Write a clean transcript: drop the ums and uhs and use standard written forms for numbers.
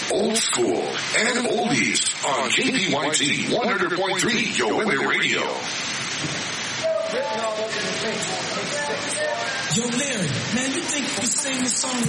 old school and oldies on KPYT 100.3 Yo Radio. Yo, Larry, man, you think you sing this song